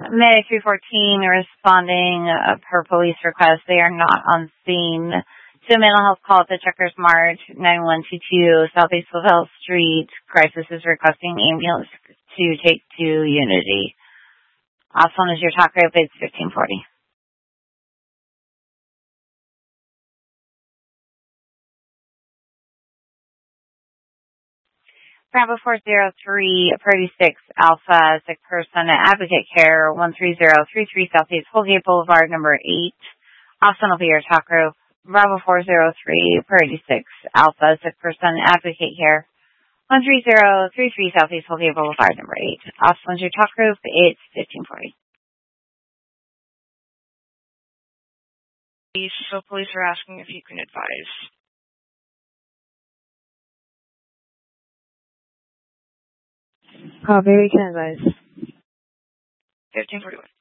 Medic 314 responding per police request. They are not on scene. To a mental health call to Checkers March 9122 Southeast Lavelle Street. Crisis is requesting ambulance to take to Unity. Last one is your talk group. It's 1540. Bravo 403, Purdy 6 Alpha, sick person, advocate care, 13033 Southeast Holgate Boulevard, number 8. Austin will be your talk group. Bravo 403, Purdy 6 Alpha, sick person, advocate care, 13033 Southeast Holgate Boulevard, number 8. Austin's your talk group. It's 1540. So police are asking if you can advise. Copy, we can advise. 1541.